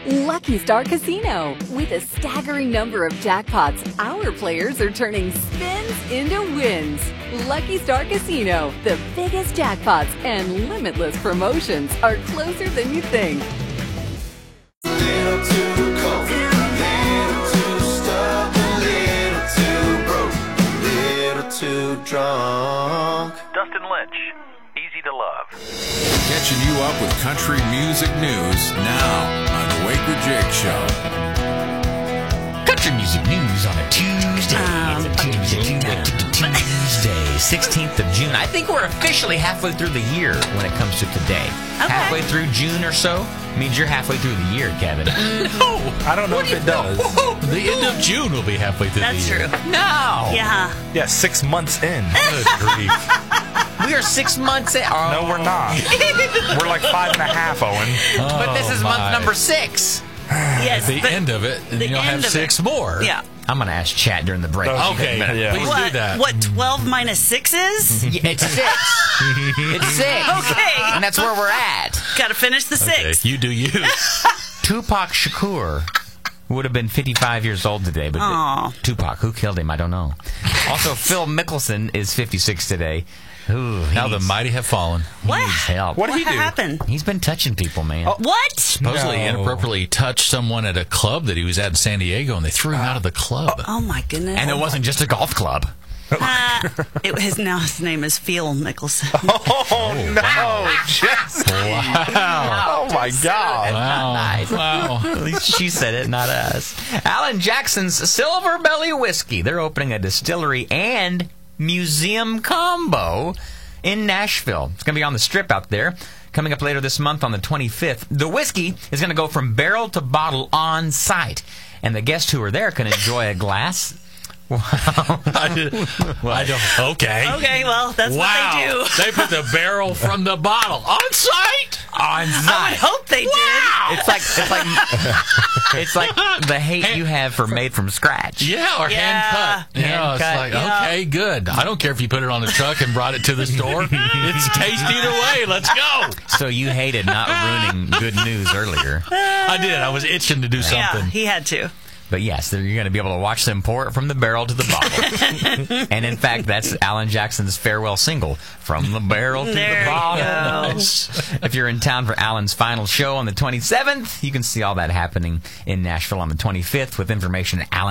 Lucky Star Casino. With a staggering number of jackpots, our players are turning spins into wins. Lucky Star Casino, the biggest jackpots and limitless promotions are closer than you think. Little too cold, little too stuck, a little too broke, a little too drunk. Dustin Lynch, Easy to Love. Catching you up with country music news now on the Wake with Jake Show. Country music news on a Tuesday. Tuesday, 16th of June. I think we're officially halfway through the year when it comes to today. Okay. Halfway through June or so means you're halfway through the year, Kevin. No, I don't know if it does. The end of June will be halfway through That's the year. true. No. Yeah. Yeah, 6 months in. Good grief. We are 6 months in. Oh. No, we're not. We're like 5.5, Owen. But this is month number 6. Yes. The end of it, and the you'll have end of 6 more. Yeah. I'm going to ask Chat during the break. Okay, Yeah. please do that. What, 12 minus 6 is? Yeah, it's 6. It's 6. Okay. And that's where we're at. Got to finish the 6. Okay, you do you. Tupac Shakur would have been 55 years old today, but Aw. Tupac, who killed him? I don't know. Also, Phil Mickelson is 56 today. Ooh, Now the mighty have fallen. What? needs help. What did he do? happened? He's been touching people, man. What? Supposedly No. inappropriately touched someone at a club that he was at in San Diego, and they threw him out of the club. Oh, my goodness. And it wasn't just a golf club. His name is Phil Mickelson. Oh, no, Jesse. Wow. Oh, my God. Wow. Nice. Wow. At least she said it, not us. Alan Jackson's Silver Belly Whiskey. They're opening a distillery and museum combo in Nashville. It's going to be on the Strip out there. Coming up later this month on the 25th. The whiskey is going to go from barrel to bottle on site. And the guests who are there can enjoy a glass. Wow. I don't. Okay. Okay, well, that's Wow. what they do. They put the barrel from the bottle on site. On I site. would hope they It's like the hate you have for made from scratch. Yeah, or hand cut. Hand Yeah, it's cut, like, yeah. okay, good. I don't care if you put it on a truck and brought it to the store. It's tasty either way. Let's go. So you hated not ruining good news earlier. I did. I was itching to do did. something. Yeah, he had to. But yes, you're going to be able to watch them pour it from the barrel to the bottle. And in fact, that's Alan Jackson's farewell single, From the Barrel to There the you Bottle. go. If you're in town for Alan's final show on the 27th, you can see all that happening in Nashville on the 25th with information at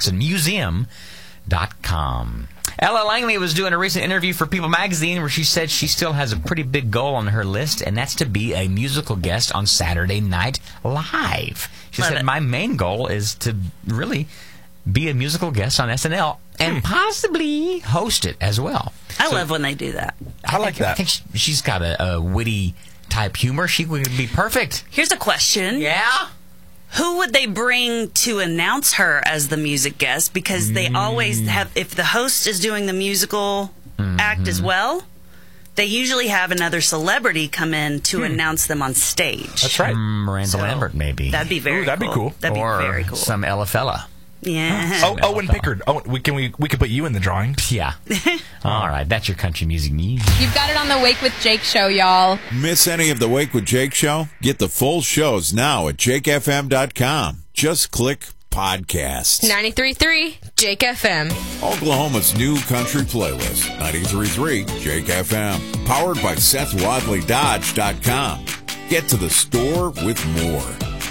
AlanJacksonMuseum.com. Ella Langley was doing a recent interview for People Magazine where she said she still has a pretty big goal on her list, and that's to be a musical guest on Saturday Night Live. She Love said, it. my main goal is to really be a musical guest on SNL and possibly host it as well. I love when they do that. I like I that. think she's got a witty type humor. She would be perfect. Here's a question. Yeah? Who would they bring to announce her as the music guest? Because they always have, if the host is doing the musical act as well, they usually have another celebrity come in to announce them on stage. That's right. Miranda So, Lambert, maybe. That'd be very Ooh, that'd be cool. That'd or be very cool. some Ella fella. Yeah. Oh, Owen Pickard. Oh, we could put you in the drawing. Yeah. All right, that's your country music news. You've got it on the Wake with Jake show, y'all. Miss any of the Wake with Jake show? Get the full shows now at jakefm.com. Just click podcasts. 93.3 Jake FM. Oklahoma's new country playlist, 93.3 Jake FM. Powered by SethWadleyDodge.com. Get to the store with more.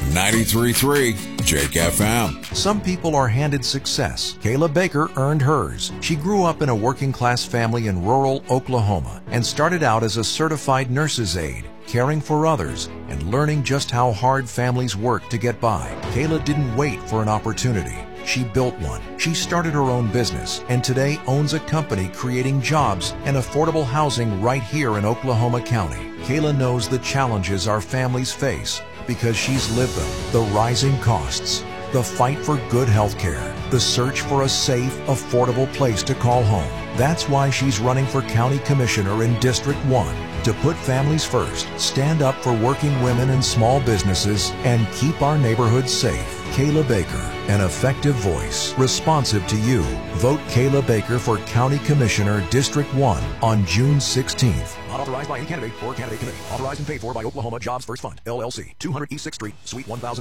93.3 Jake FM. Some people are handed success. Kayla Baker earned hers. She grew up in a working-class family in rural Oklahoma and started out as a certified nurse's aide, caring for others and learning just how hard families work to get by. Kayla didn't wait for an opportunity. She built one. She started her own business and today owns a company creating jobs and affordable housing right here in Oklahoma County. Kayla knows the challenges our families face because she's lived them. The rising costs, the fight for good health care, the search for a safe, affordable place to call home. That's why she's running for County Commissioner in District 1. To put families first, stand up for working women and small businesses, and keep our neighborhoods safe. Kayla Baker, an effective voice, responsive to you. Vote Kayla Baker for County Commissioner District 1 on June 16th. Not authorized by any candidate or candidate committee. Authorized and paid for by Oklahoma Jobs First Fund, LLC, 200 East 6th Street, Suite 1000.